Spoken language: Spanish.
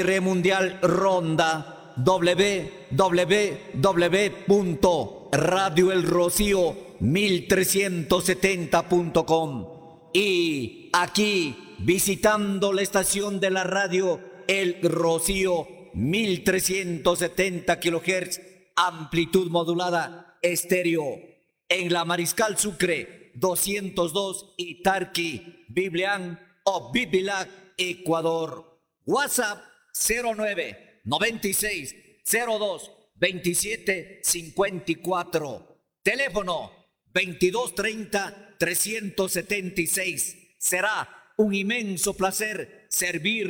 Mundial Ronda, www.radioelrocío1370.com, y aquí visitando la estación de la radio El Rocío, 1370 kHz, amplitud modulada estéreo, en la Mariscal Sucre 202 y Tarqui, Biblián o Bibilac, Ecuador. WhatsApp 09 96 02 27 54. Teléfono 2230 376. Será un inmenso placer servir